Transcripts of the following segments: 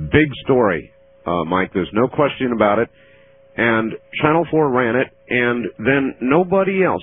big story, Mike. There's no question about it. And Channel 4 ran it, and then nobody else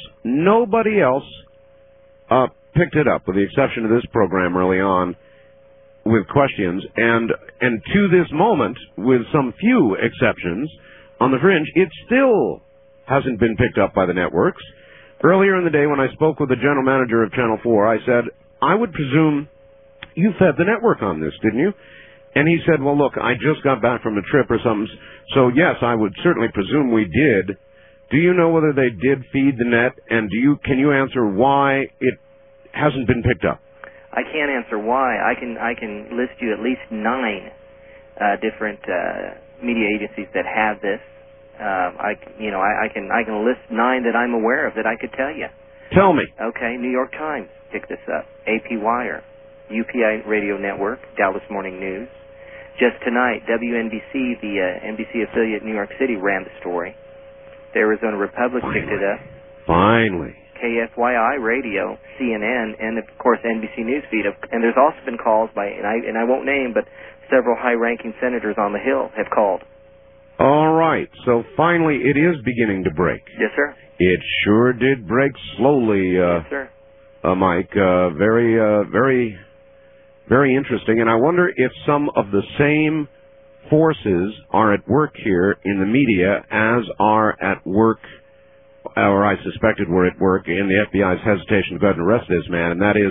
picked it up, with the exception of this program early on, with questions. And to this moment, with some few exceptions, on the fringe, it still hasn't been picked up by the networks. Earlier in the day, when I spoke with the general manager of Channel 4, I said, I would presume you fed the network on this, didn't you? And he said, well, look, I just got back from a trip or something, so yes, I would certainly presume we did. Do you know whether they did feed the net, and can you answer why it hasn't been picked up? I can't answer why. I can list you at least 9 different media agencies that have this. I can list 9 that I'm aware of that I could tell you. Tell me. Okay, New York Times picked this up, AP Wire, UPI Radio Network, Dallas Morning News. Just tonight, WNBC, the NBC affiliate in New York City, ran the story. The Arizona Republic picked it up. Finally. KFYI Radio, CNN, and of course NBC Newsfeed. And there's also been calls by, and I won't name, but several high-ranking senators on the Hill have called. All right, so finally it is beginning to break. Yes, sir. It sure did break slowly, yes, sir. Mike. Very, very interesting. And I wonder if some of the same forces are at work here in the media as are at work, or I suspected were at work in the FBI's hesitation to go ahead and arrest this man, and that is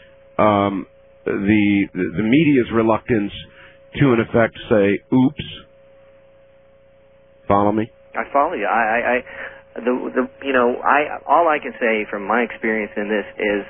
the media's reluctance to, in effect, say, oops. Follow me? I follow you. All I can say from my experience in this is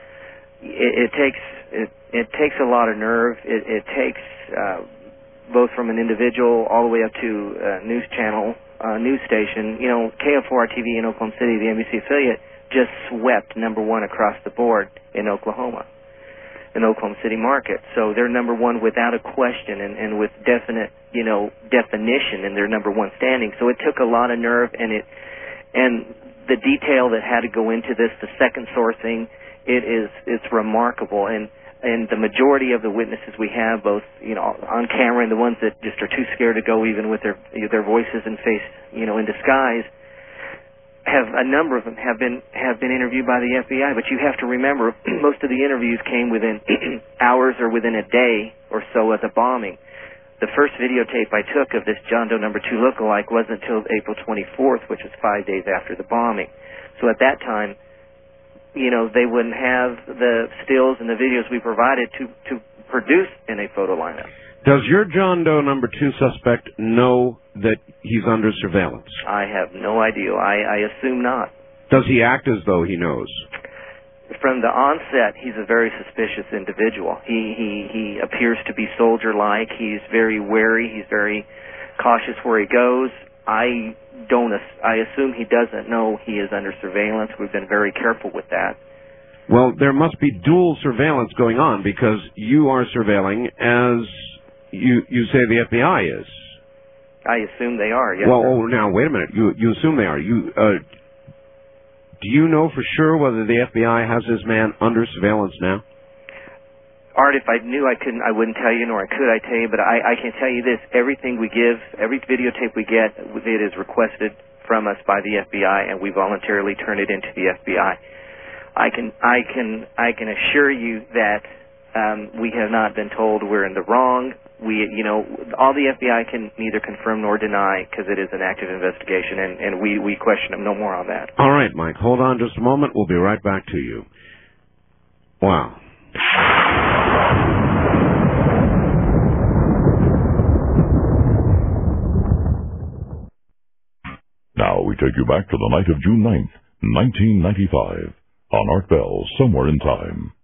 it takes a lot of nerve. It takes both from an individual all the way up to a news channel, news station. You know, KFOR-TV in Oklahoma City, the NBC affiliate, just swept #1 across the board in Oklahoma, in the Oklahoma City market. So they're #1 without a question and with definite, definition in their #1 standing. So it took a lot of nerve, and the detail that had to go into this, the second sourcing, it's remarkable. And the majority of the witnesses we have, both on camera and the ones that just are too scared to go even with their voices and face in disguise, a number of them have been interviewed by the FBI. But you have to remember, most of the interviews came within hours or within a day or so of the bombing. The first videotape I took of this John Doe #2 lookalike wasn't until April 24th, which was 5 days after the bombing. So at that time, they wouldn't have the stills and the videos we provided to produce in a photo lineup. Does your John Doe #2 suspect know that he's under surveillance? I have no idea. I assume not. Does he act as though he knows? From the onset, he's a very suspicious individual. He appears to be soldier-like. He's very wary. He's very cautious where he goes. I assume he doesn't know he is under surveillance. We've been very careful with that. Well, there must be dual surveillance going on, because you are surveilling as you say the FBI is. I assume they are, yes. Well, now, wait a minute. You assume they are. Do you know for sure whether the FBI has this man under surveillance now? Art, if I knew, I wouldn't tell you, nor could I tell you, but I can tell you this. Everything we give, every videotape we get, it is requested from us by the FBI, and we voluntarily turn it into the FBI. I can assure you that we have not been told we're in the wrong. All the FBI can neither confirm nor deny, because it is an active investigation, and we question them no more on that. All right, Mike, hold on just a moment. We'll be right back to you. Wow. Now we take you back to the night of June 9th, 1995, on Art Bell, Somewhere in Time.